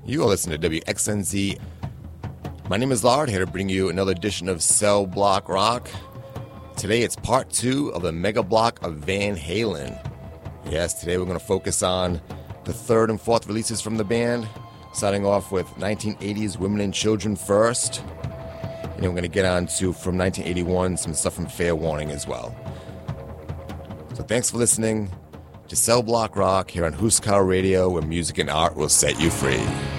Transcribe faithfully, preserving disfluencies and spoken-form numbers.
You are listening to W X N Z. My name is Lard, here to bring you another edition of Cell Block Rock. Today it's part two of the mega block of Van Halen. Yes, today we're going to focus on the third and fourth releases from the band, starting off with nineteen eighties Women and Children first. And then we're going to get on to, from nineteen eighty-one, some stuff from Fair Warning as well. So thanks for listening to Cell Block Rock here on Huskar Radio, where music and art will set you free.